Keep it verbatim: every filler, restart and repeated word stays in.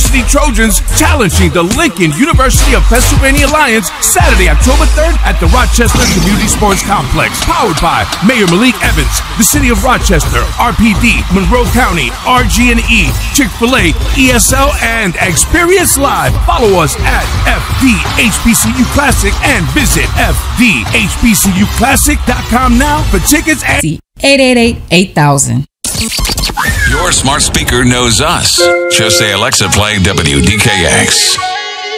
University Trojans challenging the Lincoln University of Pennsylvania Lions Saturday, October third at the Rochester Community Sports Complex. Powered by Mayor Malik Evans, the City of Rochester, R P D, Monroe County, R G and E, Chick-fil-A, E S L, and Experience Live. Follow us at F D H B C U Classic and visit F D H B C U classic dot com now for tickets and eight eight eight, eight thousand. Your smart speaker knows us. Just say, Alexa, play W D K X.